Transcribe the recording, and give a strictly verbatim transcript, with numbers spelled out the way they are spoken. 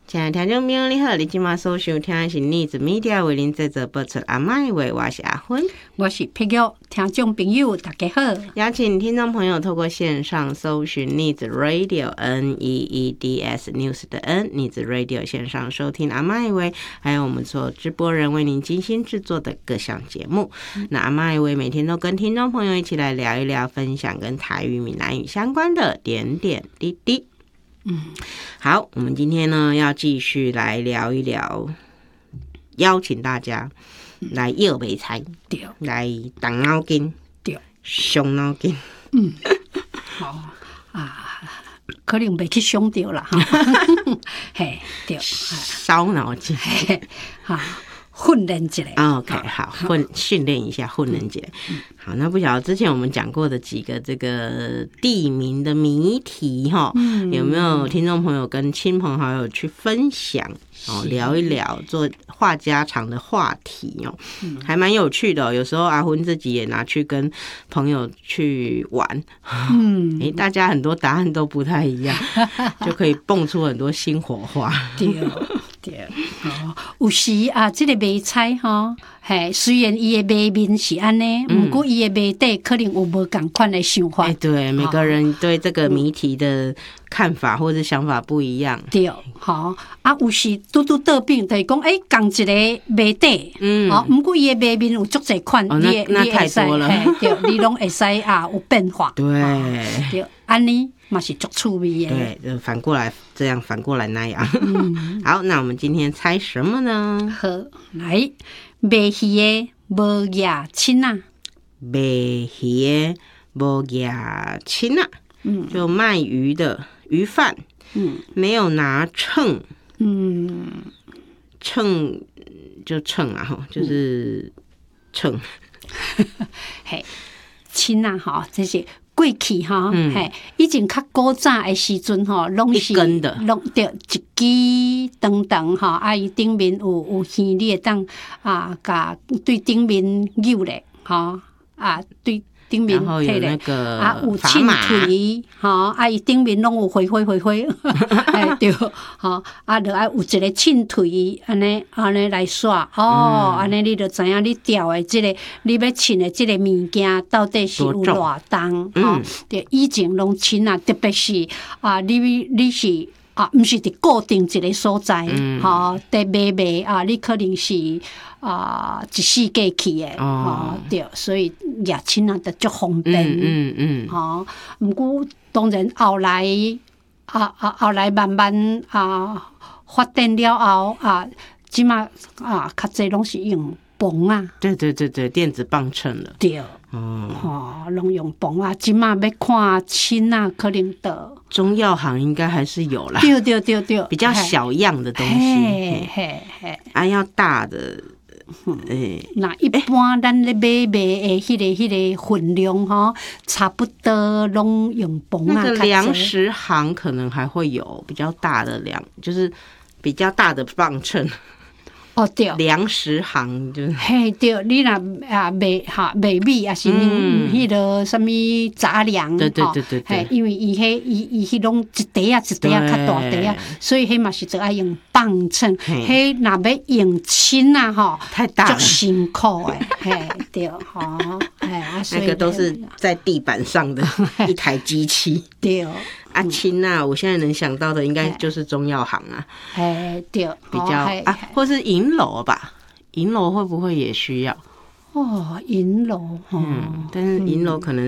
亲爱的听众朋友，你好！你今晚所收听的是逆子 Media 为您制作播出阿麦话，我是阿芬， 我是佩玉。听众朋友，大家好！ 邀请听众朋友透过线上搜寻逆子 Radio N E E D S News 的 N 逆子 Radio 线上收听阿麦话，还有我们所直播人为您精心制作的各项节目。嗯、那阿麦话每天都跟听众朋友一起来聊一聊，分享跟台语、闽南语相关的点点滴滴。嗯，好，我们今天呢要继续来聊一聊，邀请大家来摇白菜，对，来动脑筋，对，伤脑筋。 嗯，好啊，可能袂去伤到啦，哈，嘿，对， 烧脑筋， 哈。训练一下 ，OK， 好，训训练一下，训练一下。好，那不晓得之前我们讲过的几个这个地名的谜题哈，嗯、有没有听众朋友跟亲朋好友去分享哦，聊一聊，做话家常的话题哦，嗯、还蛮有趣的、哦。有时候阿芬自己也拿去跟朋友去玩，嗯，哎，大家很多答案都不太一样，就可以蹦出很多新火花。 对。对，哦，有时啊，这个卖菜吼，嘿，虽然伊的卖面是安尼，不过伊的卖底可能有无同款的想法。 哎、欸，对，每个人对这个谜题的看法或者想法不一样。 对，好啊，有时拄拄倒饼，就是讲，哎，同一个卖底，嗯，好，不过伊的卖面有足侪款， 哦，那那太多了， 对，你拢会使啊有变化。 对， 对，安尼。嘛是足趣味的， 对，就反过来这样，反过来那样。嗯、好，那我们今天猜什么呢？ 好，来，卖鱼的无牙亲啊， 卖鱼的无牙亲啊，嗯，就卖鱼的鱼贩，嗯，没有拿秤，嗯，秤就秤啊，哈，就是秤， 嘿，亲啊，哈，这些。过去哈，嗯、嘿，以前较古早的时阵吼，拢是拢着一支长长吼，啊，伊顶面有有鱼，你会当啊，甲对顶面扭咧，吼啊，对顶面摕咧， 啊，有秤腿，吼啊，伊顶面拢有灰灰灰灰，哎对，吼啊，着爱有一个秤腿，安尼安尼来刷，哦，安尼、嗯、你着知影你钓的即、这个，你要称的即个物件到底是有偌重，吼，着以前拢称啊，特别是啊，你你是。啊，毋是伫固定一个所在，吼、嗯，伫卖卖啊，你可能是啊一世界去的，吼、哦，对，所以亚亲啊，就足方便，嗯嗯，吼、嗯，毋过當然後來啊啊後來慢慢啊發展了後啊，即馬啊較濟攏是用磅啊， 對對對對，電子磅秤了， 對。哦，哦，拢用磅啊！即馬要看稱啊，可能的中藥行應該還是有啦。 對對對對， 比較小樣的東西， 嘿嘿嘿， 啊，要大的，誒， 那一般咱咧買賣誒，迄個迄個分量吼，差不多攏用磅啊。 那個糧食行可能還會有比較大的糧，就是比較大的磅秤。 哦对， 糧食行就是， 嘿對，你若啊賣哈賣米也是用迄個什麼雜糧， 對對對對對， 因為伊迄伊伊迄種一袋啊一袋啊較大袋啊，所以迄嘛是就愛用磅秤，迄若要用稱啊吼， 太大了， 足辛苦誒，嘿對吼，哎啊， 那個都是在地板上的一台機器， 對。 啊，親啊！我現在能想到的應該就是中藥行啊， 哎對， 比較啊，或是銀樓吧，銀樓會不會也需要？ 哦，銀樓， 嗯，但是銀樓可能。